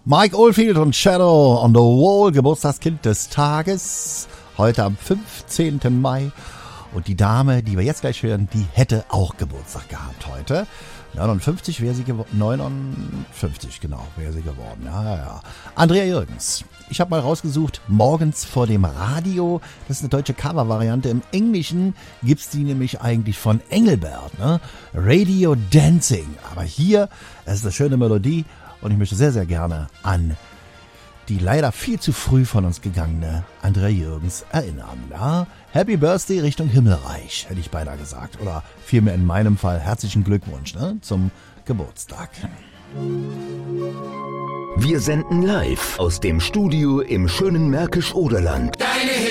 Mike Oldfield und Shadow on the Wall, Geburtstagskind des Tages, heute am 15. Mai. Und die Dame, die wir jetzt gleich hören, die hätte auch Geburtstag gehabt heute. 59 wäre sie geworden. 59, genau, wäre sie geworden. Ja. Andrea Jürgens. Ich habe mal rausgesucht, morgens vor dem Radio. Das ist eine deutsche Cover-Variante. Im Englischen gibt's die nämlich eigentlich von Engelbert, ne? Radio Dancing. Aber hier, es ist eine schöne Melodie. Und ich möchte sehr, sehr gerne an die leider viel zu früh von uns gegangene Andrea Jürgens erinnern. Ja? Happy Birthday Richtung Himmelreich, hätte ich beinahe gesagt. Oder vielmehr in meinem Fall herzlichen Glückwunsch, ne, zum Geburtstag. Wir senden live aus dem Studio im schönen Märkisch-Oderland.